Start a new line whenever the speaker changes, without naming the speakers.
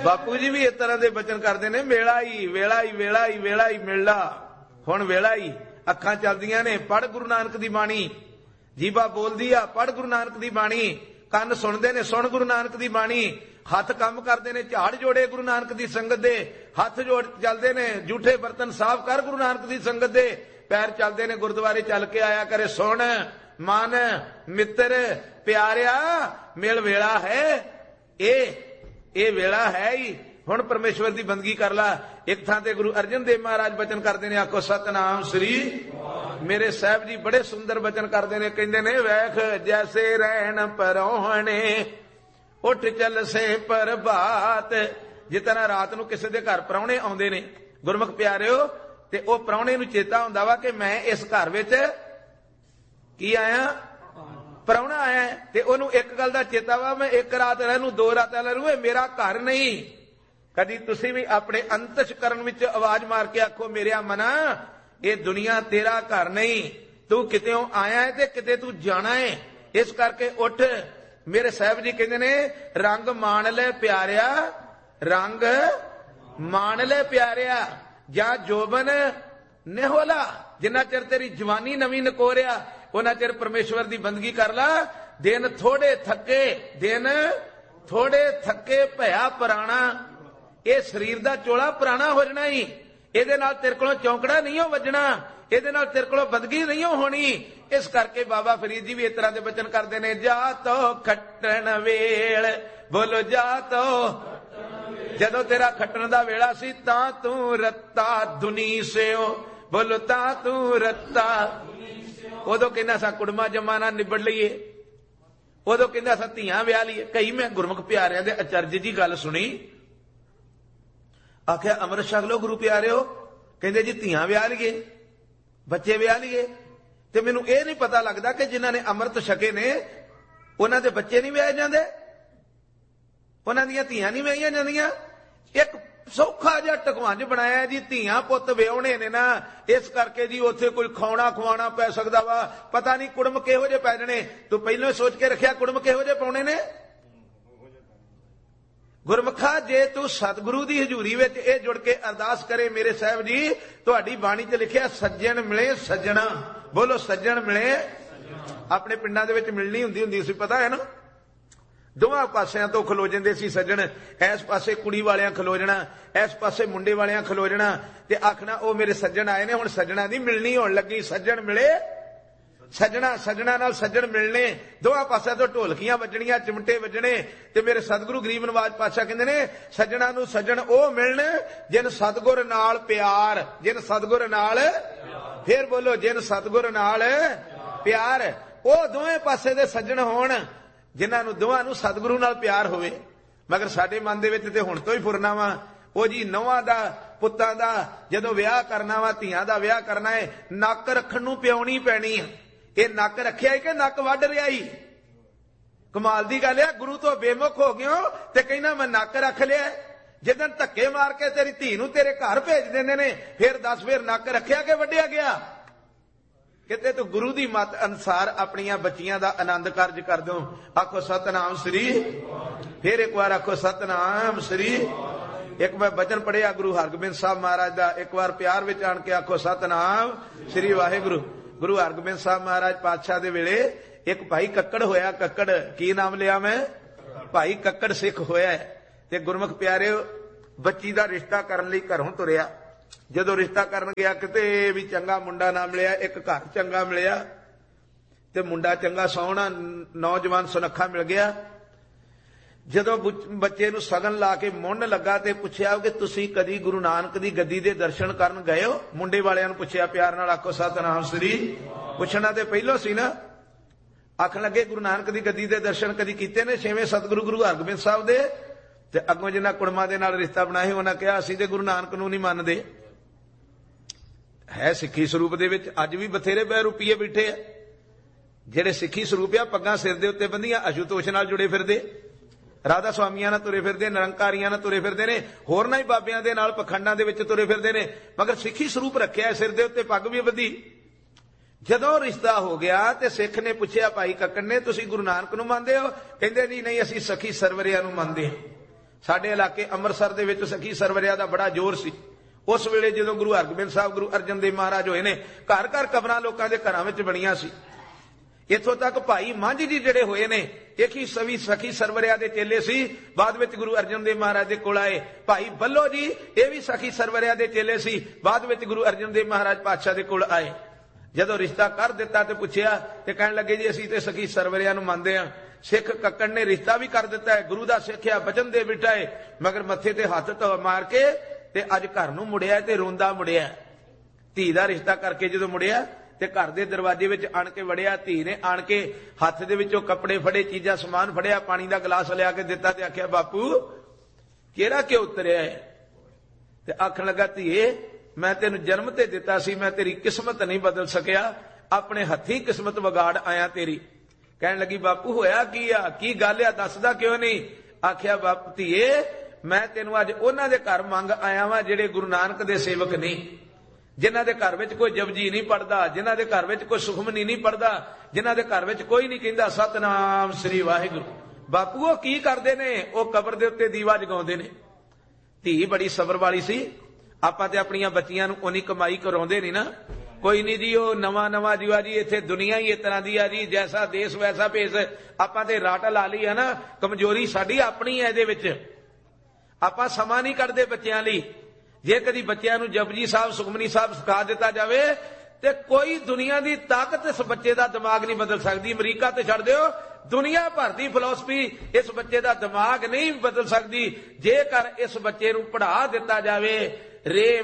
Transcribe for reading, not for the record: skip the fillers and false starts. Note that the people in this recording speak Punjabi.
ਬਾਪੂ ਜੀ ਵੀ ਇਸ ਤਰ੍ਹਾਂ ਦੇ ਬਚਨ ਕਰਦੇ ਨੇ, ਵੇਲਾ ਹੀ ਵੇਲਾ ਹੀ ਵੇਲਾ ਹੀ ਵੇਲਾ ਹੀ ਮਿਲਣਾ। ਹੁਣ ਵੇਲਾ ਹੀ, ਅੱਖਾਂ ਚੱਲਦੀਆਂ ਨੇ, ਪੜ੍ਹ ਗੁਰੂ ਨਾਨਕ ਦੀ ਬਾਣੀ, ਜੀਭਾ ਬੋਲਦੀ ਆ, ਪੜ੍ਹ ਗੁਰੂ ਨਾਨਕ ਦੀ ਬਾਣੀ, ਕੰਨ ਸੁਣਦੇ ਨੇ, ਸੁਣ ਗੁਰੂ ਨਾਨਕ ਦੀ ਬਾਣੀ, ਹੱਥ ਕੰਮ ਕਰਦੇ ਨੇ, ਝਾੜ ਜੋੜੇ ਗੁਰੂ ਨਾਨਕ ਦੀ ਸੰਗਤ ਦੇ, ਹੱਥ ਜੋੜ ਚੱਲਦੇ ਨੇ, ਝੂਠੇ ਬਰਤਨ ਸਾਫ਼ ਕਰ ਗੁਰੂ ਨਾਨਕ ਦੀ ਸੰਗਤ ਦੇ, ਪੈਰ ਚੱਲਦੇ ਨੇ, ਗੁਰਦੁਆਰੇ ਚੱਲ ਕੇ ਆਇਆ ਕਰੇ। ਸੁਣ ਮਨ ਮਿੱਤਰ ਪਿਆਰਿਆ, ਮਿਲ ਵੇਲਾ ਹੈ, ਇਹ ਵੇਲਾ ਹੈ ਹੀ। ਹੁਣ ਪਰਮੇਸ਼ਵਰ ਦੀ ਬੰਦਗੀ ਕਰ ਲਾ। ਇੱਕ ਥਾਂ ਤੇ ਗੁਰੂ ਅਰਜਨ ਦੇਵ ਮਹਾਰਾਜ ਬਚਨ ਕਰਦੇ ਨੇ, ਆਖੋ ਸਤਨਾਮ ਸ੍ਰੀ। ਮੇਰੇ ਸਾਹਿਬ ਜੀ ਬੜੇ ਸੁੰਦਰ ਬਚਨ ਕਰਦੇ ਨੇ, ਕਹਿੰਦੇ ਨੇ, ਵੇਖ ਜੈਸੇ ਰਹਿਣ ਪਰੋਹਣੇ ਉੱਠ ਚੱਲ ਸੇ ਪ੍ਰਭਾਤ। ਜਿਸ ਤਰ੍ਹਾਂ ਰਾਤ ਨੂੰ ਕਿਸੇ ਦੇ ਘਰ ਪ੍ਰਾਹੁਣੇ ਆਉਂਦੇ ਨੇ ਗੁਰਮੁਖ ਪਿਆਰਿਓ, ਤੇ ਉਹ ਪ੍ਰਾਹੁਣੇ ਨੂੰ ਚੇਤਾ ਹੁੰਦਾ ਵਾ ਕਿ ਮੈਂ ਇਸ ਘਰ ਵਿੱਚ ਕੀ ਆਇਆ, ਪ੍ਰਾਹੁਣਾ ਆਇਆ, ਤੇ ਉਹਨੂੰ ਇੱਕ ਗੱਲ ਦਾ ਚੇਤਾ ਵਾ, ਮੈਂ ਇੱਕ ਰਾਤ ਰਹਿ ਲੂੰ, 2 ਰਾਤਾਂ ਰਹਿ ਲੂੰ, ਇਹ ਮੇਰਾ ਘਰ ਨਹੀਂ। ਕਦੀ ਤੁਸੀਂ ਵੀ ਆਪਣੇ ਅੰਤਸ਼ਕਰਨ ਵਿੱਚ ਆਵਾਜ਼ ਮਾਰ ਕੇ ਆਖੋ, ਮੇਰਿਆ ਮਨਾ, ਇਹ ਦੁਨੀਆ ਤੇਰਾ ਘਰ ਨਹੀਂ, ਤੂੰ ਕਿਤੇੋਂ ਆਇਆ ਹੈ ਤੇ ਕਿਤੇ ਤੂੰ ਜਾਣਾ ਹੈ। ਇਸ ਕਰਕੇ ਉੱਠ। ਮੇਰੇ ਸਾਹਿਬ ਜੀ ਕਹਿੰਦੇ ਨੇ, ਰੰਗ ਮਾਣ ਲੈ ਪਿਆਰਿਆ, ਰੰਗ ਮਾਣ ਲੈ ਪਿਆਰਿਆ, ਜਾਂ ਜੋਬਨ ਨਿਹੋਲਾ। ਜਿੰਨਾ ਚਿਰ ਤੇਰੀ ਜਵਾਨੀ ਨਵੀਂ ਨਕੋਰਿਆ, ਉਹਨਾਂ ਚਿਰ ਪਰਮੇਸ਼ਵਰ ਦੀ ਬੰਦਗੀ ਕਰ ਲਾ। ਦਿਨ ਥੋੜੇ ਥੱਕੇ, ਦਿਨ ਥੋੜੇ ਥੱਕੇ ਭਇਆ ਪੁਰਾਣਾ। ਇਹ ਸਰੀਰ ਦਾ ਚੋਲਾ ਪੁਰਾਣਾ ਹੋ ਜਾਣਾ ਹੀ, ਇਹਦੇ ਨਾਲ ਤੇਰੇ ਕੋਲੋਂ ਚੌਂਕੜਾ ਨਹੀਂ ਹੋ ਵੱਜਣਾ, ਇਹਦੇ ਨਾਲ ਤੇਰੇ ਕੋਲੋਂ ਬੰਦਗੀ ਨਹੀਂ ਹੋਣੀ। ਇਸ ਕਰਕੇ ਬਾਬਾ ਫਰੀਦ ਜੀ ਵੀ ਇਸ ਤਰ੍ਹਾਂ ਦੇ ਬਚਨ ਕਰਦੇ ਨੇ, ਜਾ ਤੋ ਖੱਟਣ ਵੇਲ, ਬੋਲੋ ਜਾ ਤੋ। ਜਦੋਂ ਤੇਰਾ ਖੱਟਣ ਦਾ ਵੇਲਾ ਸੀ, ਤਾਂ ਤੂੰ ਰੱਤਾ ਦੁਨੀ ਸਿਓ, ਬੋਲੋ ਤਾਂ ਤੂੰ ਰੱਤਾ। ਉਦੋਂ ਕਹਿੰਦਾ ਸਾ ਕੁੜਮਾ ਜਮਾ ਨਾ ਨਿਬੜ ਲਈਏ, ਉਦੋਂ ਕਹਿੰਦਾ ਸਾ ਧੀਆਂ ਵਿਆਹ ਲਈਏ। ਕਈ ਮੈਂ ਗੁਰਮੁਖ ਪਿਆਰਿਆਂ ਦੇ ਅਚਰਜ ਜੀ ਗੱਲ ਸੁਣੀ, ਆਖਿਆ ਅੰਮ੍ਰਿਤ ਛਕ ਲਓ ਗੁਰੂ ਪਿਆਰਿਓ, ਕਹਿੰਦੇ ਜੀ ਧੀਆਂ ਵਿਆਹ ਲਈਏ, ਬੱਚੇ ਵਿਆਹ ਲਈਏ। ਤੇ ਮੈਨੂੰ ਇਹ ਨਹੀਂ ਪਤਾ ਲੱਗਦਾ ਕਿ ਜਿਨ੍ਹਾਂ ਨੇ ਅੰਮ੍ਰਿਤ ਛਕੇ ਨੇ ਉਹਨਾਂ ਦੇ ਬੱਚੇ ਨਹੀਂ ਵਿਆਹੇ ਜਾਂਦੇ, ਉਹਨਾਂ ਦੀਆਂ ਧੀਆਂ ਨਹੀਂ ਵਿਆਹੀਆਂ ਜਾਂਦੀਆਂ। ਇੱਕ ਸੌਖਾ ਜਿਹਾ ਟਕਵਾਂਜ ਬਣਾਇਆ ਜੀ, ਧੀਆਂ ਪੁੱਤ ਵਿਆਹੁਣੇ ਨੇ ਨਾ, ਇਸ ਕਰਕੇ ਜੀ ਉੱਥੇ ਕੋਈ ਖਾਣਾ ਖਵਾਉਣਾ ਪੈ ਸਕਦਾ ਵਾ, ਪਤਾ ਨਹੀਂ ਕੁੜਮ ਕਿਹੋ ਜਿਹੇ ਪੈ ਜਾਣੇ। ਤੂੰ ਪਹਿਲਾਂ ਹੀ ਸੋਚ ਕੇ ਰੱਖਿਆ ਕੁੜਮ ਕਿਹੋ ਜਿਹੇ ਪਾਉਣੇ ਨੇ। ਗੁਰਮੁਖਾ, ਜੇ ਤੂੰ ਸਤਿਗੁਰੂ ਦੀ ਹਜ਼ੂਰੀ ਵਿੱਚ ਇਹ ਜੁੜ ਕੇ ਅਰਦਾਸ ਕਰੇ, ਮੇਰੇ ਸਾਹਿਬ ਜੀ ਤੁਹਾਡੀ ਬਾਣੀ 'ਚ ਲਿਖਿਆ, ਸੱਜਣ ਮਿਲੇ ਸੱਜਣਾ, ਬੋਲੋ ਸੱਜਣ ਮਿਲੇ। ਆਪਣੇ ਪਿੰਡਾਂ ਦੇ ਵਿੱਚ ਮਿਲਣੀ ਹੁੰਦੀ ਸੀ, ਪਤਾ ਹੈ ਨਾ, ਦੋਵਾਂ ਪਾਸਿਆਂ ਤੋਂ ਖਲੋ ਜਾਂਦੇ ਸੀ ਸੱਜਣ। ਇਸ ਪਾਸੇ ਕੁੜੀ ਵਾਲਿਆਂ ਖਲੋ ਜਾਣਾ, ਇਸ ਪਾਸੇ ਮੁੰਡੇ ਵਾਲਿਆਂ ਖਲੋ ਜਾਣਾ, ਤੇ ਆਖਣਾ ਉਹ ਮੇਰੇ ਸੱਜਣ ਆਏ ਨੇ। ਹੁਣ ਸੱਜਣਾ ਦੀ ਮਿਲਣੀ ਹੋਣ ਲੱਗੀ, ਸੱਜਣ ਮਿਲੇ ਸੱਜਣਾ, ਸੱਜਣਾ ਨਾਲ ਸੱਜਣ ਮਿਲਣੇ, ਦੋਵਾਂ ਪਾਸਿਆਂ ਤੋਂ ਢੋਲਕੀਆਂ ਵੱਜਣੀਆਂ, ਚਿਮਟੇ ਵੱਜਣੇ। ਤੇ ਮੇਰੇ ਸਤਿਗੁਰੂ ਗਰੀਬ ਨਵਾਜ ਪਾਤਸ਼ਾਹ ਕਹਿੰਦੇ ਨੇ, ਸੱਜਣਾ ਨੂੰ ਸੱਜਣ ਉਹ ਮਿਲਣ ਜਿਨ ਸਤਿਗੁਰ ਨਾਲ ਪਿਆਰ, ਜਿਨ ਸਤਿਗੁਰ ਨਾਲ, ਫੇਰ ਬੋਲੋ ਜਿਨ ਸਤਿਗੁਰ ਨਾਲ ਪਿਆਰ। ਉਹ ਦੋਵੇਂ ਪਾਸੇ ਦੇ ਸੱਜਣ ਹੋਣ ਜਿਨ੍ਹਾਂ ਨੂੰ ਦੋਵਾਂ ਨੂੰ ਸਤਿਗੁਰੂ ਨਾਲ ਪਿਆਰ ਹੋਵੇ। ਮਗਰ ਸਾਡੇ ਮਨ ਦੇ ਵਿੱਚ ਤੇ ਹੁਣ ਤੋਂ ਹੀ ਫੁਰਨਾ ਵਾ, ਉਹ ਜੀ ਨੌਵਾਂ ਦਾ ਪੁੱਤਾਂ ਦਾ ਜਦੋਂ ਵਿਆਹ ਕਰਨਾ ਵਾ, ਧੀਆਂ ਦਾ ਵਿਆਹ ਕਰਨਾ ਹੈ, ਨੱਕ ਰੱਖਣ ਨੂੰ ਪਿਆਉਣੀ ਪੈਣੀ ਆ। ਇਹ ਨੱਕ ਰੱਖਿਆ ਹੀ ਕਿ ਨੱਕ ਵੱਢ ਰਿਹਾ ਹੀ? ਕਮਾਲ ਦੀ ਗੱਲ ਆ, ਗੁਰੂ ਤੋਂ ਬੇਮੁਖ ਹੋ ਗਿਓ ਤੇ ਕਹਿੰਦਾ ਮੈਂ ਨੱਕ ਰੱਖ ਲਿਆ। ਜਦੋਂ ਧੱਕੇ ਮਾਰ ਕੇ ਤੇਰੀ ਧੀ ਨੂੰ ਤੇਰੇ ਘਰ ਭੇਜ ਦਿੰਦੇ ਨੇ, ਫਿਰ ਦੱਸ ਫਿਰ ਨੱਕ ਰੱਖਿਆ ਕਿ ਵੱਢਿਆ ਗਿਆ? ਕਿਤੇ ਤੂੰ ਗੁਰੂ ਦੀ ਮੱਤ ਅਨੁਸਾਰ ਆਪਣੀਆਂ ਬੱਚੀਆਂ ਦਾ ਆਨੰਦ ਕਾਰਜ ਕਰ ਦਿਓ। ਆਖੋ ਸਤਨਾਮ ਸ੍ਰੀ। ਫਿਰ ਇੱਕ ਵਾਰ ਆਖੋ ਸਤਨਾਮ ਸ੍ਰੀ। ਇੱਕ ਮੈਂ ਬਚਨ ਪੜਿਆ ਗੁਰੂ ਹਰਗੋਬਿੰਦ ਸਾਹਿਬ ਮਹਾਰਾਜ ਦਾ, ਇੱਕ ਵਾਰ ਪਿਆਰ ਵਿੱਚ ਆਣ ਕੇ ਆਖੋ ਸਤਨਾਮ ਸ੍ਰੀ ਵਾਹਿਗੁਰੂ। ਗੁਰੂ ਹਰਗੋਬਿੰਦ ਸਾਹਿਬ ਮਹਾਰਾਜ ਪਾਤਸ਼ਾਹ ਦੇ ਵੇਲੇ ਇੱਕ ਭਾਈ ਕੱਕੜ ਹੋਇਆ। ਕੱਕੜ ਕੀ ਨਾਮ ਲਿਆ ਮੈਂ? ਭਾਈ ਕੱਕੜ ਸਿੱਖ ਹੋਇਆ। ਤੇ ਗੁਰਮੁਖ ਪਿਆਰਿਓ, ਬੱਚੀ ਦਾ ਰਿਸ਼ਤਾ ਕਰਨ ਲਈ ਘਰੋਂ ਤੁਰਿਆ। ਜਦੋਂ ਰਿਸ਼ਤਾ ਕਰਨ ਗਿਆ, ਕਿਤੇ ਵੀ ਚੰਗਾ ਮੁੰਡਾ ਨਾ ਮਿਲਿਆ। ਇੱਕ ਘਰ ਚੰਗਾ ਮਿਲਿਆ ਤੇ ਮੁੰਡਾ ਚੰਗਾ ਸੋਹਣਾ ਨੌਜਵਾਨ ਸੁਨੱਖਾ ਮਿਲ ਗਿਆ। ਜਦੋਂ ਬੱਚੇ ਨੂੰ ਸਗਨ ਲਾ ਕੇ ਮੁੰਨ ਲੱਗਾ ਤੇ ਪੁੱਛਿਆ ਕਿ ਤੁਸੀਂ ਕਦੀ ਗੁਰੂ ਨਾਨਕ ਦੀ ਗੱਦੀ ਦੇ ਦਰਸ਼ਨ ਕਰਨ ਗਏ ਹੋ? ਮੁੰਡੇ ਵਾਲਿਆਂ ਨੂੰ ਪੁੱਛਿਆ ਪਿਆਰ ਨਾਲ, ਆਖੋ ਸਤਨਾਮ ਸ੍ਰੀ। ਪੁੱਛਣਾ ਤੇ ਪਹਿਲੋਂ ਸੀ ਨਾ। ਆਖਣ ਲੱਗੇ ਗੁਰੂ ਨਾਨਕ ਦੀ ਗੱਦੀ ਦੇ ਦਰਸ਼ਨ ਕਦੀ ਕੀਤੇ ਨੇ? ਛੇਵੇਂ ਸਤਿਗੁਰੂ ਗੁਰੂ ਹਰਗੋਬਿੰਦ ਸਾਹਿਬ ਦੇ। ਤੇ ਅੱਗੋਂ ਜਿਨ੍ਹਾਂ ਕੁੜਮਾਂ ਦੇ ਨਾਲ ਰਿਸ਼ਤਾ ਬਣਾਇਆ ਉਹਨਾਂ ਕਿਹਾ ਅਸੀਂ ਤੇ ਗੁਰੂ ਨਾਨਕ ਨੂੰ ਨਹੀਂ ਮੰਨਦੇ। ਹੈ ਸਿੱਖੀ ਸਰੂਪ ਦੇ ਵਿੱਚ ਅੱਜ ਵੀ ਬਥੇਰੇ ਬਹਿਰੂਪੀਏ ਬੈਠੇ ਆ ਜਿਹੜੇ ਸਿੱਖੀ ਸਰੂਪ ਆ, ਪੱਗਾਂ ਸਿਰ ਦੇ ਉੱਤੇ ਬੰਦੀਆਂ, ਅਸ਼ੂਤੋਸ਼ ਨਾਲ ਜੁੜੇ ਫਿਰਦੇ, ਰਾਧਾ ਸਵਾਮੀਆਂ ਨਾਲ ਤੁਰੇ ਫਿਰਦੇ, ਨਿਰੰਕਾਰੀਆਂ ਨਾਲ ਤੁਰੇ ਫਿਰਦੇ ਨੇ, ਹੋਰਨਾਂ ਹੀ ਬਾਬਿਆਂ ਦੇ ਨਾਲ ਪਖੰਡਾਂ ਦੇ ਵਿੱਚ ਤੁਰੇ ਫਿਰਦੇ ਨੇ, ਮਗਰ ਸਿੱਖੀ ਸਰੂਪ ਰੱਖਿਆ ਸਿਰ ਦੇ ਉੱਤੇ, ਪੱਗ ਵੀ ਬੱਧੀ। ਜਦੋਂ ਰਿਸ਼ਤਾ ਹੋ ਗਿਆ ਤੇ ਸਿੱਖ ਨੇ ਪੁੱਛਿਆ ਭਾਈ ਕੱਕੜ ਨੇ, ਤੁਸੀਂ ਗੁਰੂ ਨਾਨਕ ਨੂੰ ਮੰਨਦੇ ਹੋ? ਕਹਿੰਦੇ ਜੀ ਨਹੀਂ, ਅਸੀਂ ਸਖੀ ਸਰਵਰਿਆਂ ਨੂੰ ਮੰਨਦੇ ਹਾਂ। ਸਾਡੇ ਇਲਾਕੇ ਅੰਮ੍ਰਿਤਸਰ ਦੇ ਵਿੱਚ ਸਖੀ ਸਰਵਰਿਆ ਦਾ ਬੜਾ ਜ਼ੋਰ ਸੀ। ਉਸ ਵੇਲੇ ਜਦੋਂ ਗੁਰੂ ਹਰਗੋਬਿੰਦ ਸਾਹਿਬ ਗੁਰੂ ਅਰਜਨ ਦੇਵ ਮਹਾਰਾਜ ਹੋਏ ਨੇ, ਘਰ ਘਰ ਕਬਰਾਂ ਲੋਕਾਂ ਦੇ ਘਰਾਂ ਵਿੱਚ ਬਣੀਆਂ ਸੀ। ਇੱਥੋਂ ਤੱਕ ਭਾਈ ਮੰਝ ਜੀ ਜਿਹੜੇ ਹੋਏ ਨੇ, ਇੱਕ ਹੀ ਸਖੀ ਸਰਵਰਿਆ ਦੇ ਚੇਲੇ ਸੀ, ਬਾਅਦ ਵਿੱਚ ਗੁਰੂ ਅਰਜਨ ਦੇਵ ਮਹਾਰਾਜ ਦੇ ਕੋਲ ਆਏ। ਭਾਈ ਬੱਲੋ ਜੀ ਇਹ ਵੀ ਸਖੀ ਸਰਵਰਿਆ ਦੇ ਚੇਲੇ ਸੀ, ਬਾਅਦ ਵਿੱਚ ਗੁਰੂ ਅਰਜਨ ਦੇਵ ਮਹਾਰਾਜ ਪਾਤਸ਼ਾਹ ਦੇ ਕੋਲ ਆਏ। ਜਦੋਂ ਰਿਸ਼ਤਾ ਕਰ ਦਿੱਤਾ ਤੇ ਪੁੱਛਿਆ ਤੇ ਕਹਿਣ ਲੱਗੇ ਜੀ ਅਸੀਂ ਤੇ ਸਖੀ ਸਰਵਰਿਆ ਨੂੰ ਮੰਨਦੇ ਹਾਂ। ਸਿੱਖ ਕੱਕੜ ਨੇ ਰਿਸ਼ਤਾ ਵੀ ਕਰ ਦਿੱਤਾ ਹੈ, ਗੁਰੂ ਦਾ ਸਿੱਖਿਆ ਬਚਨ ਦੇ ਬਿਠਾਏ, ਮਗਰ ਮੱਥੇ ਤੇ ਹੱਥ ਧੋ ਮਾਰ ਕੇ ਤੇ ਅੱਜ ਘਰ ਨੂੰ ਮੁੜਿਆ ਤੇ ਰੋਂਦਾ ਮੁੜਿਆ। ਧੀ ਦਾ ਰਿਸ਼ਤਾ ਕਰਕੇ ਜਦੋਂ ਮੁੜਿਆ ਤੇ ਘਰ ਦੇ ਦਰਵਾਜ਼ੇ ਵਿੱਚ ਆਣ ਕੇ ਵੜਿਆ, ਧੀ ਨੇ ਆਣ ਕੇ ਹੱਥ ਦੇ ਵਿੱਚੋਂ ਕੱਪੜੇ ਫੜੇ, ਚੀਜ਼ਾਂ ਸਮਾਨ ਫੜਿਆ, ਪਾਣੀ ਦਾ ਗਲਾਸ ਲਿਆ ਕੇ ਦਿੱਤਾ ਤੇ ਆਖਿਆ ਬਾਪੂ ਕਿਹੜਾ ਕਿਉਂ ਉਤਰਿਆ ਹੈ? ਤੇ ਆਖਣ ਲੱਗਾ ਧੀਏ ਮੈਂ ਤੈਨੂੰ ਜਨਮ ਤੇ ਦਿੱਤਾ ਸੀ, ਮੈਂ ਤੇਰੀ ਕਿਸਮਤ ਨਹੀਂ ਬਦਲ ਸਕਿਆ, ਆਪਣੇ ਹੱਥੀਂ ਕਿਸਮਤ ਵਿਗਾੜ ਆਇਆ ਤੇਰੀ। ਕਹਿਣ ਲੱਗੀ ਬਾਪੂ ਹੋਇਆ ਕੀ ਆ, ਕੀ ਗੱਲ ਆ, ਦੱਸਦਾ ਕਿਉਂ ਨਹੀਂ? ਆਖਿਆ ਬਾਪੂ ਧੀਏ ਮੈਂ ਤੈਨੂੰ ਅੱਜ ਉਹਨਾਂ ਦੇ ਘਰ ਮੰਗ ਆਇਆ ਵਾਂ ਜਿਹੜੇ ਗੁਰੂ ਨਾਨਕ ਦੇ ਸੇਵਕ ਨਹੀਂ, ਜਿਨ੍ਹਾਂ ਦੇ ਘਰ ਵਿੱਚ ਕੋਈ ਜਪਜੀ ਨਹੀਂ ਪੜਦਾ, ਜਿਨ੍ਹਾਂ ਦੇ ਘਰ ਵਿੱਚ ਕੋਈ ਸੁਖਮਨੀ ਨਹੀਂ ਪੜਦਾ, ਜਿਨ੍ਹਾਂ ਦੇ ਘਰ ਵਿੱਚ ਕੋਈ ਨਹੀਂ ਕਹਿੰਦਾ ਸਤਨਾਮ ਸ੍ਰੀ ਵਾਹਿਗੁਰੂ। ਬਾਪੂ ਉਹ ਕੀ ਕਰਦੇ ਨੇ? ਉਹ ਕਬਰ ਦੇ ਉੱਤੇ ਦੀਵਾ ਜਗਾਉਂਦੇ ਨੇ। ਧੀ ਬੜੀ ਸਬਰ ਵਾਲੀ ਸੀ। ਆਪਾਂ ਤੇ ਆਪਣੀਆਂ ਬੱਚੀਆਂ ਨੂੰ ਉਨੀ ਕਮਾਈ ਕਰਾਉਂਦੇ ਨਹੀਂ ਨਾ, ਕੋਈ ਨਹੀਂ ਜੀ ਉਹ ਨਵਾਂ ਜੀਵਾ ਜੀ ਇੱਥੇ ਦੁਨੀਆ ਹੀ ਇਸ ਤਰ੍ਹਾਂ ਦੀ ਆ ਜੀ, ਜੈਸਾ ਦੇਸ਼ ਵੈਸਾ ਭੇਸ। ਆਪਾਂ ਤੇ ਰਾਟ ਲਾ ਲਈ ਹੈ ਨਾ, ਕਮਜ਼ੋਰੀ ਸਾਡੀ ਆਪਣੀ ਹੈ ਇਹਦੇ ਵਿੱਚ। ਆਪਾਂ ਸਮਾਂ ਨਹੀਂ ਕੱਢਦੇ ਬੱਚਿਆਂ ਲਈ। ਜੇ ਕਦੀ ਬੱਚਿਆਂ ਨੂੰ ਜਪਜੀ ਸਾਹਿਬ ਸੁਖਮਨੀ ਸਾਹਿਬ ਸਿਖਾ ਦਿੱਤਾ ਜਾਵੇ ਤੇ ਕੋਈ ਦੁਨੀਆ ਦੀ ਤਾਕਤ ਇਸ ਬੱਚੇ ਦਾ ਦਿਮਾਗ ਨਹੀਂ ਬਦਲ ਸਕਦੀ। ਅਮਰੀਕਾ ਤੇ ਛੱਡ ਦਿਓ, ਦੁਨੀਆ ਭਰ ਦੀ ਫਿਲਾਸਫੀ ਇਸ ਬੱਚੇ ਦਾ ਦਿਮਾਗ ਨਹੀਂ ਬਦਲ ਸਕਦੀ। ਜੇਕਰ ਇਸ ਬੱਚੇ ਨੂੰ ਪੜ੍ਹਾ ਦਿੱਤਾ ਜਾਵੇ ਰੇ